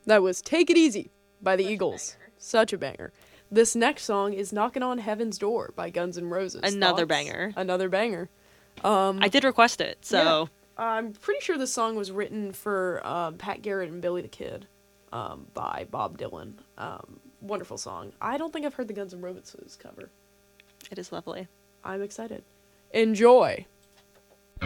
That was Take It Easy by the Eagles. Such a banger. This next song is Knocking on Heaven's Door by Guns N' Roses. Another Thoughts? banger. Another banger. I did request it, so... Yeah. I'm pretty sure this song was written for Pat Garrett and Billy the Kid by Bob Dylan. Wonderful song. I don't think I've heard the Guns N' Roses cover. It is lovely. I'm excited. Enjoy